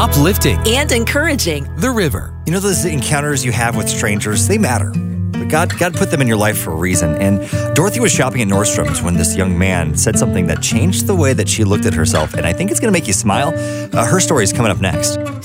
uplifting, and encouraging. The River. You know, those encounters you have with strangers, they matter. But God put them in your life for a reason. And Dorothy was shopping at Nordstrom's when this young man said something that changed the way that she looked at herself. And I think it's going to make you smile. Her story is coming up next.